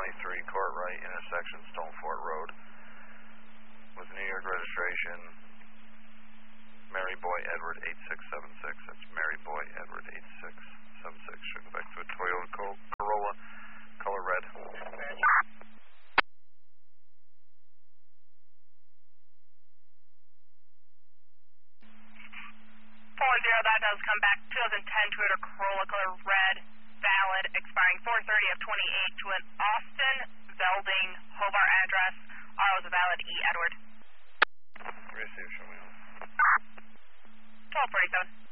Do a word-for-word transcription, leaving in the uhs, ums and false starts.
twenty-three, Court Right, intersection Stone Fort Road, with New York registration, Mary Boy Edward eight six seven six. That's Mary Boy Edward eight six seven six. Should go back to a Toyota Corolla, color red. four zero, that does come back. twenty ten Toyota Corolla, color red, valid, expiring four thirty of twenty-eight to an Austin Velding Hobart address. R was a valid E. Edward. Receive, show me on. twelve forty-seven.